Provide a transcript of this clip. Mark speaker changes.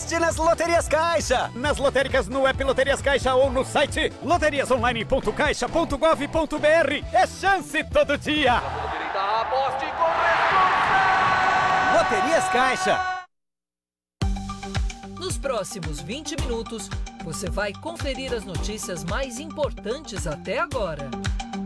Speaker 1: Aposte nas Loterias Caixa. Nas lotéricas no app Loterias Caixa ou no site loteriasonline.caixa.gov.br. É chance todo dia.
Speaker 2: Aposte com responsa.
Speaker 1: Loterias Caixa.
Speaker 3: Nos próximos 20 minutos, você vai conferir as notícias mais importantes até agora.